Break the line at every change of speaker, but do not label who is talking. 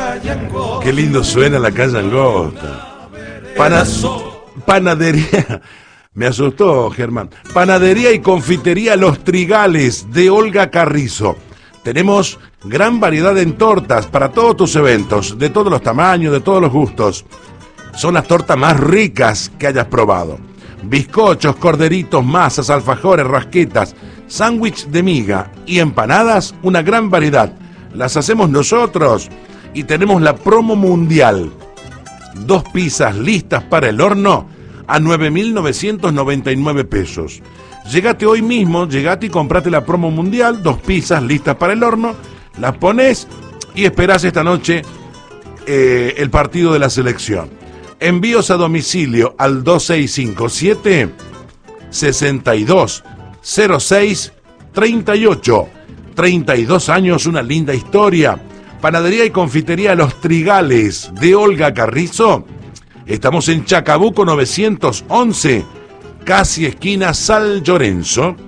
Qué lindo suena la calle Angosta. Panadería. Me asustó, Germán. Panadería y confitería Los Trigales de Olga Carrizo. Tenemos gran variedad en tortas para todos tus eventos, de todos los tamaños, de todos los gustos. Son las tortas más ricas que hayas probado. Bizcochos, corderitos, masas, alfajores, rasquetas, sándwich de miga y empanadas, una gran variedad. Las hacemos nosotros y tenemos la promo mundial. 2 pizzas listas para el horno a 9.999 pesos. Llegate hoy mismo, llegate y comprate la promo mundial, 2 pizzas listas para el horno, las pones y esperás esta noche el partido de la selección. Envíos a domicilio al 2657 6206 38. 32 años, una linda historia. Panadería y confitería Los Trigales de Olga Carrizo. Estamos en Chacabuco 911, casi esquina San Lorenzo.